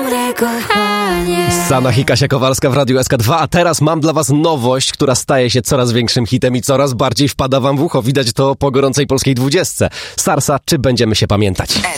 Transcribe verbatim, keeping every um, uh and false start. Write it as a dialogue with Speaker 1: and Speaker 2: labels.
Speaker 1: dobre kochanie.
Speaker 2: Sanach i Kasia Kowalska w Radiu S K dwa, a teraz mam dla was nowość, która staje się coraz większym hitem i coraz bardziej wpada wam w ucho. Widać to po gorącej polskiej dwudziestce. Sarsa, czy będziemy się pamiętać?